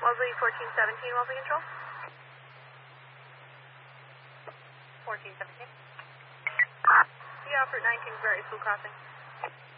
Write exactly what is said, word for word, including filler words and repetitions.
Wellesley fourteen seventeen, Wellesley Control. fourteen seventeen. Yeah, Route nine, Kingsbury, School Crossing.